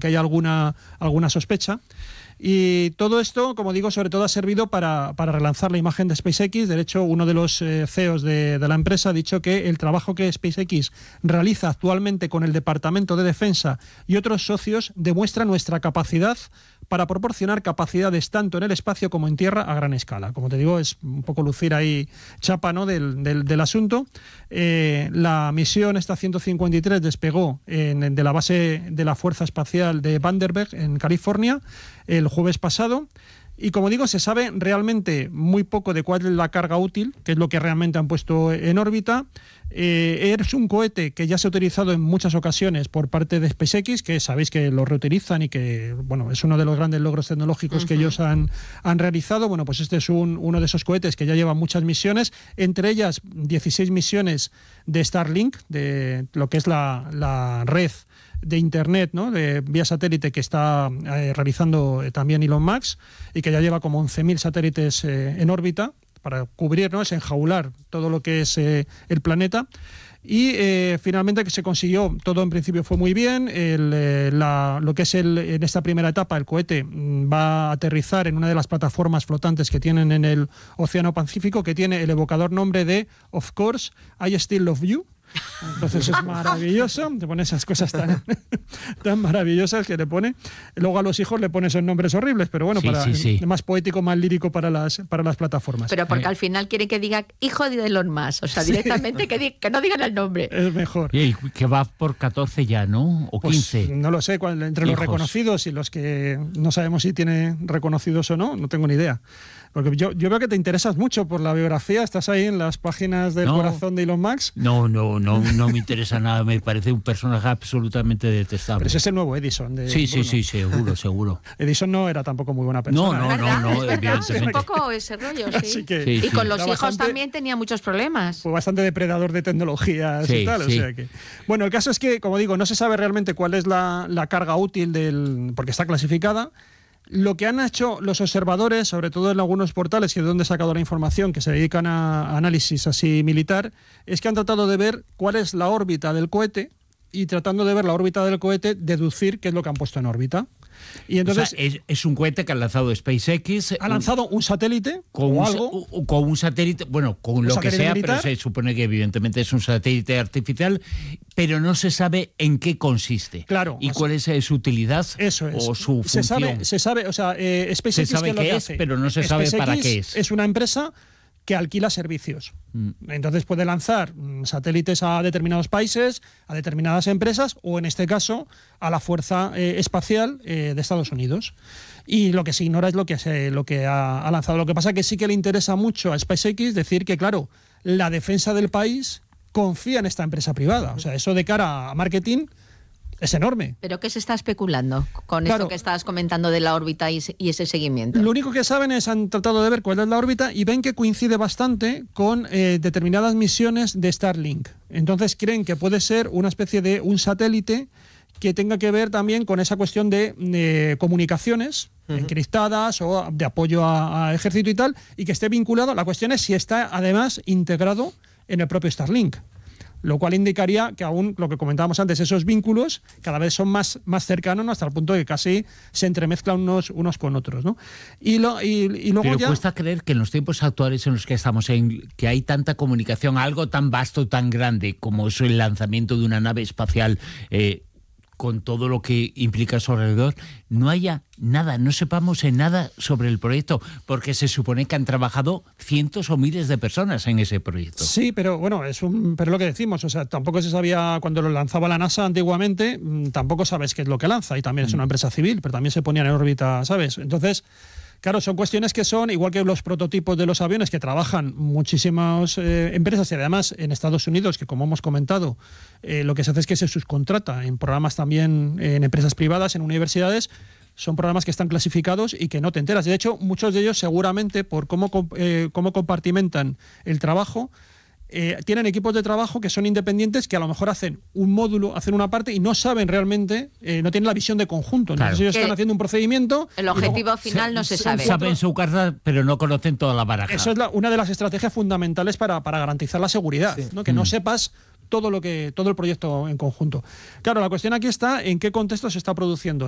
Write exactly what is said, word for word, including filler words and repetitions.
aunque haya alguna, alguna sospecha. Y todo esto, como digo, sobre todo ha servido para, para relanzar la imagen de SpaceX. De hecho, uno de los eh, C E Os de, de la empresa ha dicho que el trabajo que SpaceX realiza actualmente con el Departamento de Defensa y otros socios demuestra nuestra capacidad para proporcionar capacidades tanto en el espacio como en tierra a gran escala. Como te digo, es un poco lucir ahí chapa, ¿no?, del, del, del asunto. Eh, la misión esta ciento cincuenta y tres despegó en, de la base de la Fuerza Espacial de Vandenberg, en California, el jueves pasado. Y como digo, se sabe realmente muy poco de cuál es la carga útil, que es lo que realmente han puesto en órbita. Eh, es un cohete que ya se ha utilizado en muchas ocasiones por parte de SpaceX, que sabéis que lo reutilizan y que, bueno, es uno de los grandes logros tecnológicos uh-huh. que ellos han, han realizado. Bueno, pues este es un, uno de esos cohetes que ya lleva muchas misiones, entre ellas dieciséis misiones de Starlink, de lo que es la, la red de internet, ¿no?, de vía satélite que está eh, realizando eh, también Elon Musk, y que ya lleva como once mil satélites eh, en órbita para cubrir, ¿no?, es enjaular todo lo que es eh, el planeta. Y eh, finalmente que se consiguió, todo en principio fue muy bien. El, eh, la, lo que es el, en esta primera etapa, el cohete va a aterrizar en una de las plataformas flotantes que tienen en el Océano Pacífico, que tiene el evocador nombre de Of Course, I Still Love You. Entonces es maravilloso, te pone esas cosas tan, tan maravillosas que le pone. Luego a los hijos le pone esos nombres horribles, pero bueno, sí, para sí, sí. más poético, más lírico para las, para las plataformas. Pero porque al final quiere que diga hijo de Elon Musk, o sea, directamente sí. que, di, que no digan el nombre. Es mejor. Y que va por catorce ya, ¿no? O pues quince. No lo sé, cuál, entre hijos. Los reconocidos y los que no sabemos si tiene reconocidos o no, no tengo ni idea. Porque yo, yo veo que te interesas mucho por la biografía, estás ahí en las páginas del no, corazón de Elon Musk. No, no, no, no me interesa nada, me parece un personaje absolutamente detestable. Pero ese es el nuevo Edison. De, sí, sí, bueno, sí, seguro, seguro. Edison no era tampoco muy buena persona. No, no, ¿eh? no, no, es evidentemente. un poco ese rollo, sí. Así que, sí, y sí. con los hijos bastante, también tenía muchos problemas. Fue bastante depredador de tecnologías sí, y tal. Sí. O sea que, bueno, el caso es que, como digo, no se sabe realmente cuál es la, la carga útil del, porque está clasificada. Lo que han hecho los observadores, sobre todo en algunos portales, que es donde he sacado la información, que se dedican a análisis así militar, es que han tratado de ver cuál es la órbita del cohete y, tratando de ver la órbita del cohete, deducir qué es lo que han puesto en órbita. Y entonces, o sea, es, es un cohete que ha lanzado SpaceX. Ha lanzado un satélite con o un, algo. Con un satélite, bueno, con lo que sea, militar, pero se supone que evidentemente es un satélite artificial, pero no se sabe en qué consiste. Claro. Y cuál es su utilidad eso es. o su se función. Sabe, se sabe, o sea, eh, SpaceX se sabe qué es, lo qué que es hace. pero no se sabe SpaceX para qué es. Es una empresa que alquila servicios. Mm. Entonces puede lanzar mm, satélites a determinados países, a determinadas empresas, o en este caso a la Fuerza eh, Espacial eh, de Estados Unidos. Y lo que se ignora es lo que, se, lo que ha, ha lanzado. Lo que pasa es que sí que le interesa mucho a SpaceX decir que, claro, la defensa del país confía en esta empresa privada. O sea, eso de cara a marketing es enorme. ¿Pero qué se está especulando con claro, esto que estabas comentando de la órbita y, y ese seguimiento? Lo único que saben es, han tratado de ver cuál es la órbita y ven que coincide bastante con eh, determinadas misiones de Starlink. Entonces creen que puede ser una especie de un satélite que tenga que ver también con esa cuestión de, de comunicaciones uh-huh. encriptadas o de apoyo a, a ejército y tal, y que esté vinculado. La cuestión es si está además integrado en el propio Starlink. Lo cual indicaría que aún, lo que comentábamos antes, esos vínculos cada vez son más, más cercanos, ¿no?, hasta el punto de que casi se entremezclan unos, unos con otros, ¿no? Y, lo, y, y luego Pero ya... cuesta creer que en los tiempos actuales en los que estamos, en que hay tanta comunicación, algo tan vasto, tan grande como es el lanzamiento de una nave espacial, eh, con todo lo que implica a su alrededor, no haya nada, no sepamos en nada sobre el proyecto, porque se supone que han trabajado cientos o miles de personas en ese proyecto. Sí, pero bueno, es un, pero lo que decimos, o sea, tampoco se sabía cuando lo lanzaba la NASA antiguamente, tampoco sabes qué es lo que lanza, y también es una empresa civil, pero también se ponían en órbita, ¿sabes? Entonces, claro, son cuestiones que son, igual que los prototipos de los aviones, que trabajan muchísimas eh, empresas, y además en Estados Unidos, que como hemos comentado, eh, lo que se hace es que se subcontrata en programas también, eh, en empresas privadas, en universidades. Son programas que están clasificados y que no te enteras. De hecho, muchos de ellos seguramente, por cómo, eh, cómo compartimentan el trabajo, Eh, tienen equipos de trabajo que son independientes, que a lo mejor hacen un módulo, hacen una parte y no saben realmente, eh, no tienen la visión de conjunto. Entonces claro. ellos están haciendo un procedimiento. El objetivo luego, final se, no se, se sabe. Saben su carta, pero no conocen toda la baraja. Eso es la, una de las estrategias fundamentales para, para garantizar la seguridad, sí. ¿no? Que mm. no sepas todo lo que todo el proyecto en conjunto. Claro, la cuestión aquí está en qué contexto se está produciendo.